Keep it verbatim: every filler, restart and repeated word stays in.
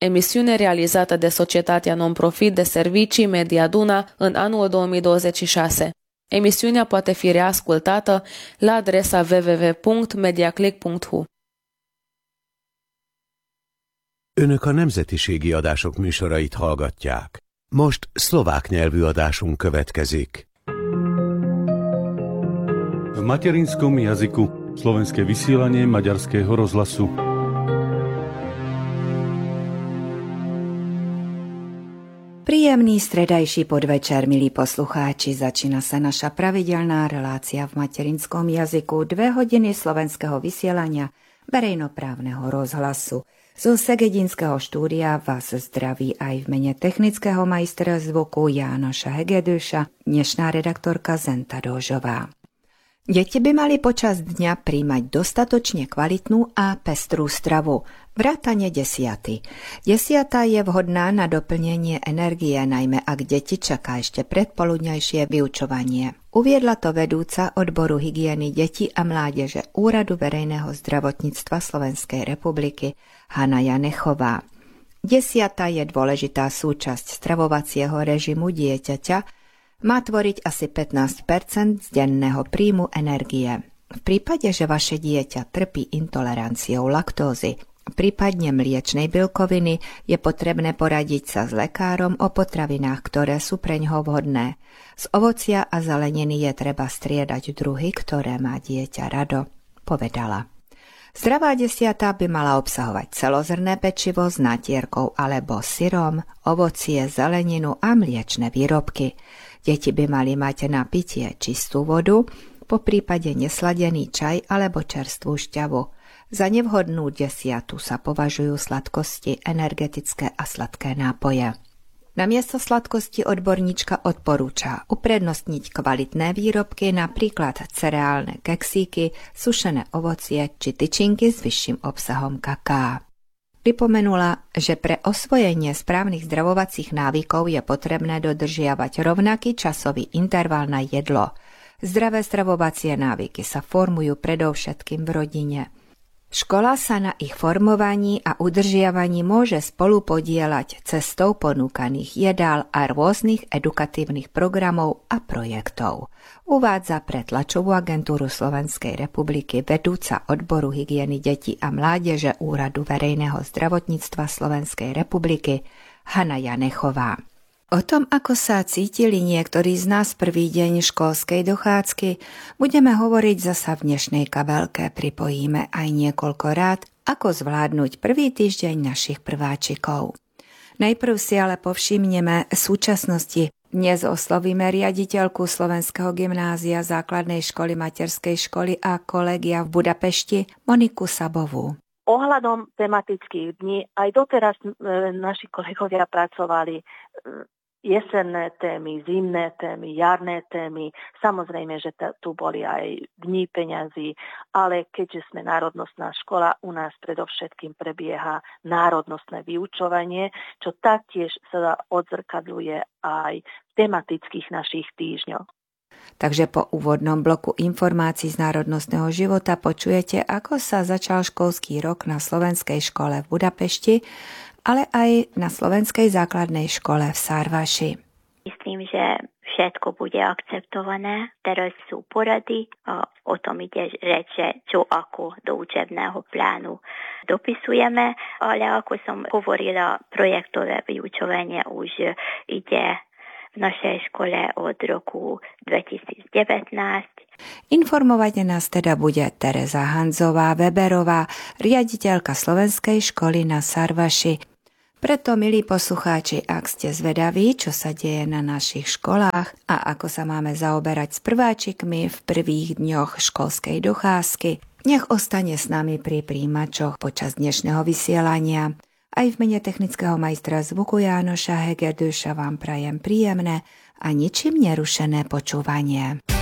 emisiune realizată de societatea non-profit de servicii Media Duna în anul două mii douăzeci și șase. Emisiunea poate fi reascultată la adresa w w w punct mediaclick punct h u. Önök a nemzetiségi adások műsorait hallgatják. Most szlovák nyelvű adásunk következik. V materinskom jazyku slovenské vysielanie Maďarského rozhlasu. Príjemný stredajší podvečer, milí poslucháči. Začína sa naša pravidelná relácia v materinskom jazyku, dve hodiny slovenského vysielania verejnoprávneho rozhlasu. Zo segedinského štúdia vás zdraví aj v mene technického majstra zvuku Jánoša Hegedúša dnešná redaktorka Zenta Dožová. Deti by mali počas dňa príjmať dostatočne kvalitnú a pestrú stravu, vrátane desiaty. Desiata je vhodná na doplnenie energie, najmä ak deti čaká ešte predpoludňajšie vyučovanie. Uviedla to vedúca odboru hygieny detí a mládeže Úradu verejného zdravotníctva Slovenskej republiky Hana Janechová. Desiata je dôležitá súčasť stravovacieho režimu dieťaťa, má tvoriť asi pätnásť percent z denného príjmu energie. V prípade, že vaše dieťa trpí intoleranciou laktózy, prípadne mliečnej bielkoviny, je potrebné poradiť sa s lekárom o potravinách, ktoré sú preňho vhodné. Z ovocia a zeleniny je treba striedať druhy, ktoré má dieťa rado, povedala. Zdravá desiata by mala obsahovať celozrnné pečivo s natierkou alebo syrom, ovocie, zeleninu a mliečne výrobky. Deti by mali mať na pitie čistú vodu, po prípade nesladený čaj alebo čerstvú šťavu. Za nevhodnú desiatu sa považujú sladkosti, energetické a sladké nápoje. Namiesto sladkosti odborníčka odporúča uprednostniť kvalitné výrobky, napríklad cereálne keksíky, sušené ovocie či tyčinky s vyšším obsahom kaká. Pripomenula, že pre osvojenie správnych zdravovacích návykov je potrebné dodržiavať rovnaký časový interval na jedlo. Zdravé stravovacie návyky sa formujú predovšetkým v rodine. Škola sa na ich formovaní a udržiavaní môže spolupodieľať cestou ponúkaných jedál a rôznych edukatívnych programov a projektov. Uvádza pre tlačovú agentúru Slovenskej republiky vedúca odboru hygieny detí a mládeže Úradu verejného zdravotníctva Slovenskej republiky Hana Janechová. O tom, ako sa cítili niektorí z nás prvý deň školskej dochádzky, budeme hovoriť zasa v dnešnej kabelke. Pripojíme aj niekoľko rád, ako zvládnuť prvý týždeň našich prváčikov. Najprv si ale povšimneme súčasnosti. Dnes oslovíme riaditeľku Slovenského gymnázia základnej školy, materskej školy a kolegia v Budapešti Moniku Sabovú. Ohľadom tematických dní aj doteraz e, naši kolegovia pracovali e, jesenné témy, zimné témy, jarné témy. Samozrejme, že t- tu boli aj dní peňazí, ale keďže sme národnostná škola, u nás predovšetkým prebieha národnostné vyučovanie, čo taktiež sa odzrkadľuje aj v tematických našich týždňoch. Takže po úvodnom bloku informácií z národnostného života počujete, ako sa začal školský rok na slovenskej škole v Budapešti, ale aj na slovenskej základnej škole v Sarvaši. Myslím, že všetko bude akceptované. Teraz sú porady a o tom ide reč, že čo ako do učebného plánu dopisujeme, ale ako som hovorila, projektové vyučovanie už ide v našej škole od roku dvetisícdevätnásť. Informovať nás teda bude Tereza Hanzová-Weberová, riaditeľka slovenskej školy na Sarvaši. Preto, milí poslucháči, ak ste zvedaví, čo sa deje na našich školách a ako sa máme zaoberať s prváčikmi v prvých dňoch školskej dochádzky, nech ostane s nami pri príjimačoch počas dnešného vysielania. Aj v mene technického majstra zvuku Jánoša Hegedúša vám prajem príjemné a ničím nerušené počúvanie.